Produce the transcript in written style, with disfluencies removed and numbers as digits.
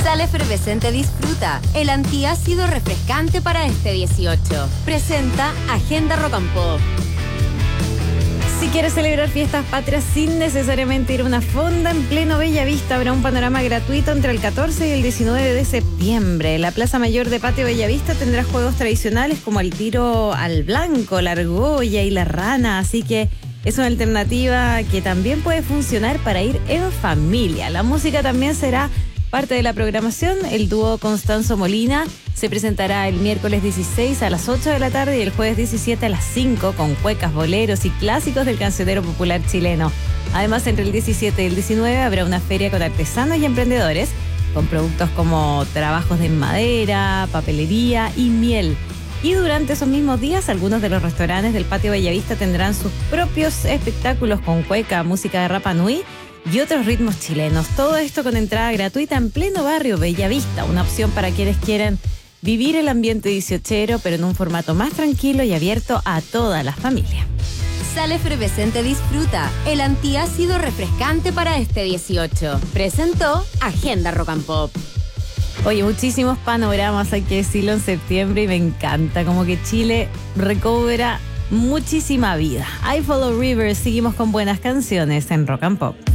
Sal Efervescente disfruta el antiácido refrescante para este 18. Presenta Agenda Rock and Pop. Si quieres celebrar fiestas patrias sin necesariamente ir a una fonda, en pleno Bellavista habrá un panorama gratuito entre el 14 y el 19 de septiembre. La Plaza Mayor de Patio Bellavista tendrá juegos tradicionales como el tiro al blanco, la argolla y la rana, así que es una alternativa que también puede funcionar para ir en familia. La música también será parte de la programación. El dúo Constanzo Molina se presentará el miércoles 16 a las 8 de la tarde y el jueves 17 a las 5 con cuecas, boleros y clásicos del cancionero popular chileno. Además, entre el 17 y el 19 habrá una feria con artesanos y emprendedores con productos como trabajos de madera, papelería y miel. Y durante esos mismos días, algunos de los restaurantes del Patio Bellavista tendrán sus propios espectáculos con cueca, música de Rapa Nui y otros ritmos chilenos. Todo esto con entrada gratuita en pleno barrio Bellavista, una opción para quienes quieren vivir el ambiente 18ero, pero en un formato más tranquilo y abierto a toda la familia. Sal Efervescente disfruta el antiácido refrescante para este 18. Presentó Agenda Rock and Pop. Oye, muchísimos panoramas, hay que decirlo, en septiembre y me encanta, como que Chile recobra muchísima vida. I Follow Rivers, seguimos con buenas canciones en Rock and Pop.